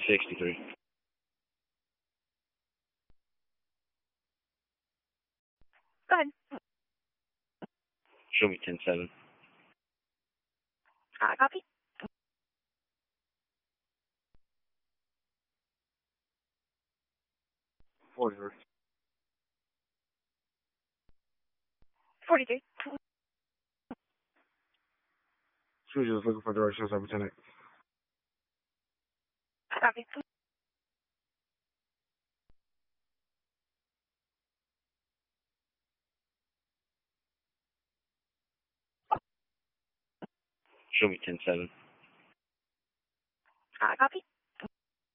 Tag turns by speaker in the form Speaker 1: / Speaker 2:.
Speaker 1: 63.
Speaker 2: Go ahead.
Speaker 1: Show me 10-7.
Speaker 2: Copy.
Speaker 1: 43.
Speaker 2: 43.
Speaker 1: Susie is looking for directions, Lieutenant.
Speaker 2: Copy.
Speaker 1: Show me 10-7.
Speaker 2: Copy.